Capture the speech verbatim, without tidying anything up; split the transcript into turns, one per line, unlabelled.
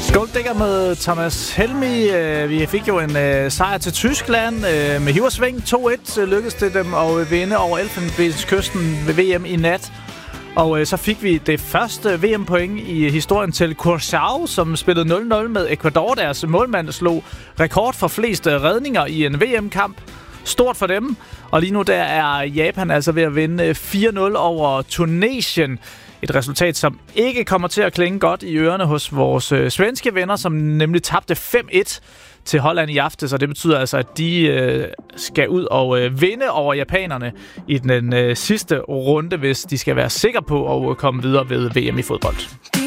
Golddigger med Thomas Helmig. Vi fik jo en sejr til Tyskland med hiv og sving. to et lykkedes det dem at vinde over Elfenbenskysten ved V M i nat. Og så fik vi det første V M-point i historien til Curaçao, som spillede nul nul med Ecuador. Deres målmand slog rekord for flest redninger i en V M-kamp. Stort for dem. Og lige nu der er Japan altså ved at vinde fire nul over Tunesien. Et resultat, som ikke kommer til at klinge godt i ørerne hos vores øh, svenske venner, som nemlig tabte fem et til Holland i aften. Så det betyder altså, at de øh, skal ud og øh, vinde over japanerne i den øh, sidste runde, hvis de skal være sikre på at komme videre ved V M i fodbold.